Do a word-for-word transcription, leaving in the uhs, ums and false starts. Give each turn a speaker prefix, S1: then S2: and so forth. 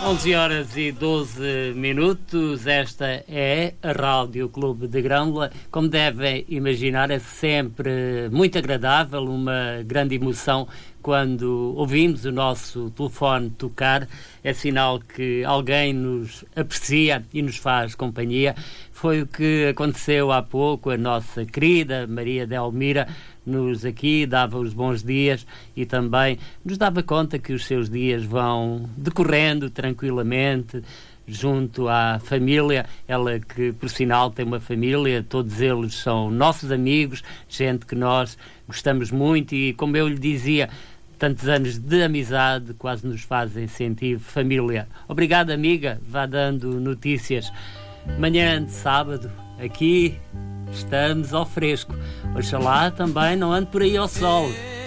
S1: onze horas e doze minutos, esta é a Rádio Clube de Grândola. Como devem imaginar, é sempre muito agradável, uma grande emoção quando ouvimos o nosso telefone tocar. É sinal que alguém nos aprecia e nos faz companhia. Foi o que aconteceu há pouco. A nossa querida Maria Delmira nos aqui dava os bons dias e também nos dava conta que os seus dias vão decorrendo tranquilamente junto à família. Ela que, por sinal, tem uma família, todos eles são nossos amigos, gente que nós gostamos muito e, como eu lhe dizia, tantos anos de amizade quase nos fazem sentir família. Obrigado, amiga. Vá dando notícias. Manhã de sábado, aqui estamos ao fresco. Oxalá também não ande por aí ao sol.